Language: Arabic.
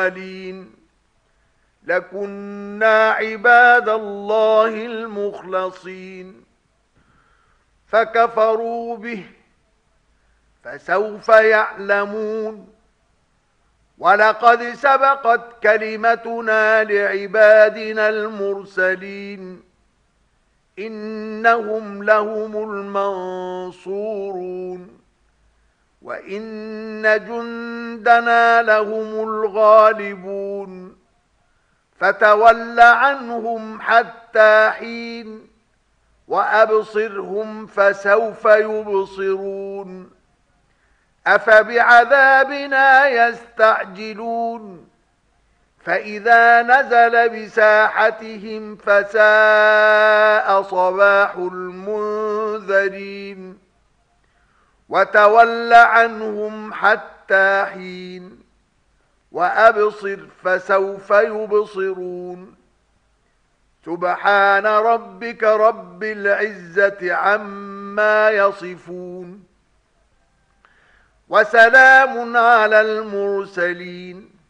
لكنا عباد الله المخلصين فكفروا به فسوف يعلمون ولقد سبقت كلمتنا لعبادنا المرسلين إنهم لهم المنصورون وإن جندنا لهم الغالبون فتول عنهم حتى حين وأبصرهم فسوف يبصرون أفبعذابنا يستعجلون فإذا نزل بساحتهم فساء صباح المنذرين وتول عنهم حتى حين وأبصر فسوف يبصرون سبحان ربك رب العزة عما يصفون وسلام على المرسلين